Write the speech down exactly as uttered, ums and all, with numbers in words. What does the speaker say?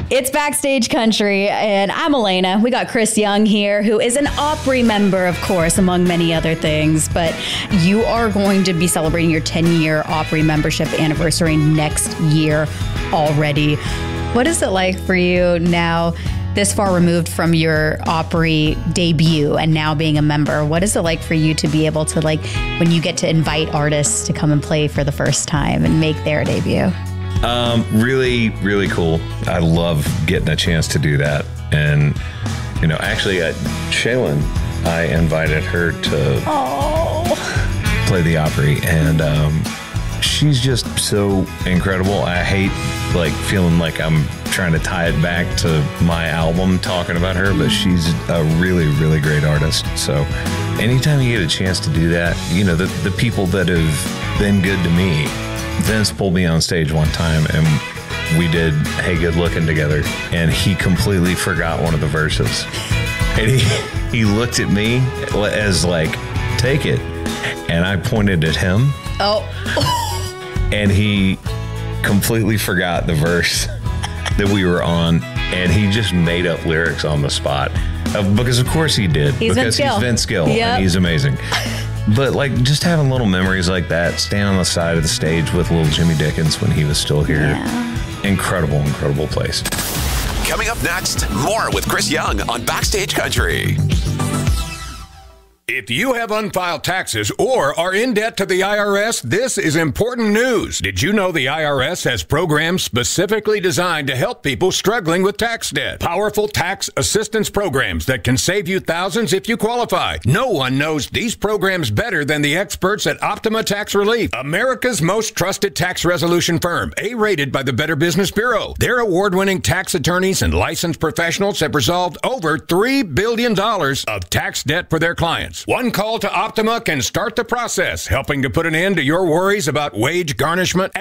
It's Backstage Country, and I'm Elena. We got Chris Young here, who is an Opry member, of course, among many other things. But you are going to be celebrating your ten-year Opry membership anniversary next year already. What is it like for you now, this far removed from your Opry debut and now being a member? What is it like for you to be able to, like, when you get to invite artists to come and play for the first time and make their debut? Um, really, really cool. I love getting a chance to do that. And, you know, actually, uh, Shaylin, I invited her to oh. play the Opry. And um, she's just so incredible. I hate, like, feeling like I'm trying to tie it back to my album talking about her, but she's a really, really great artist. So anytime you get a chance to do that, you know, the, the people that have been good to me, Vince pulled me on stage one time and we did Hey Good Looking together, and he completely forgot one of the verses. And he, he looked at me as like, take it. And I pointed at him. Oh. And he completely forgot the verse that we were on, and he just made up lyrics on the spot. Uh, because of course he did. He's because Vince he's Vince Gill, yep. and he's amazing. But like just having little memories like that, standing on the side of the stage with little Jimmy Dickens when he was still here. Yeah. Incredible, incredible place. Coming up next, more with Chris Young on Backstage Country. If you have unfiled taxes or are in debt to the I R S, this is important news. Did you know the I R S has programs specifically designed to help people struggling with tax debt? Powerful tax assistance programs that can save you thousands if you qualify. No one knows these programs better than the experts at Optima Tax Relief, America's most trusted tax resolution firm, A-rated by the Better Business Bureau. Their award-winning tax attorneys and licensed professionals have resolved over three billion dollars of tax debt for their clients. One call to Optima can start the process, helping to put an end to your worries about wage garnishment